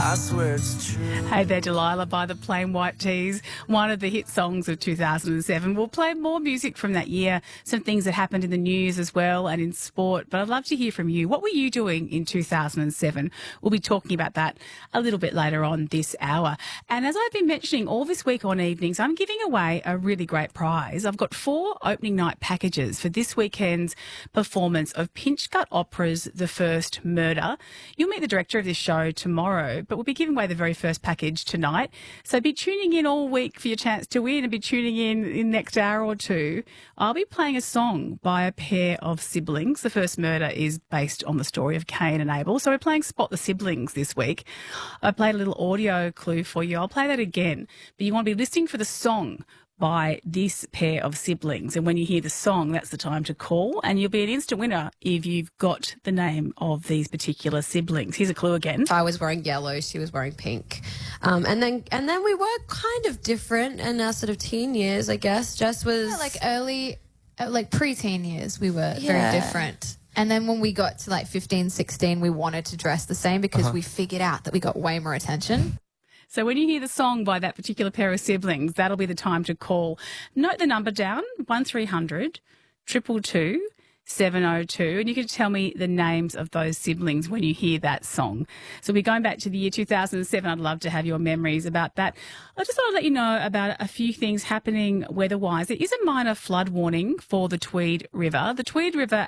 I swear it's true. Hey there, Delilah by the Plain White Tees, one of the hit songs of 2007. We'll play more music from that year, some things that happened in the news as well and in sport, but I'd love to hear from you. What were you doing in 2007? We'll be talking about that a little bit later on this hour. And as I've been mentioning all this week on evenings, I'm giving away a really great prize. I've got 4 opening night packages for this weekend's performance of Pinchgut Opera's The First Murder. You'll meet the director of this show tomorrow, but we'll be giving away the very first package tonight. So be tuning in all week for your chance to win, and be tuning in the next hour or two. I'll be playing a song by a pair of siblings. The First Murder is based on the story of Cain and Abel. So we're playing Spot the Siblings this week. I played a little audio clue for you. I'll play that again. But you want to be listening for the song by this pair of siblings. And when you hear the song, that's the time to call, and you'll be an instant winner if you've got the name of these particular siblings. Here's a clue again. I was wearing yellow, she was wearing pink. And then we were kind of different in our sort of teen years, I guess. Jess was... like pre-teen years, we were very different. And then when we got to like 15, 16, we wanted to dress the same because we figured out that we got way more attention. So when you hear the song by that particular pair of siblings, that'll be the time to call. Note the number down, 1300 222 702, and you can tell me the names of those siblings when you hear that song. So we're going back to the year 2007. I'd love to have your memories about that. I just thought I'd let you know about a few things happening weather-wise. There is a minor flood warning for the Tweed River. The Tweed River